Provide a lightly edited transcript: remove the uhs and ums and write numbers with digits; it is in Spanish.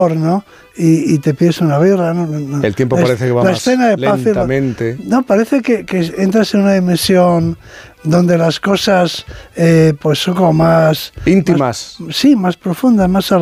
¿no? Y te pides una birra, ¿no? El tiempo parece que va más lentamente. No, parece que entras en una dimensión donde las cosas pues son como más... íntimas. Más profundas, más